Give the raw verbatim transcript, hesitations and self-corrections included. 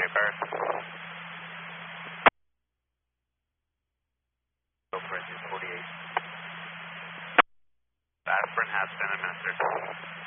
forty-eight Paris. Go for engine forty-eight. Aspirin has been administered.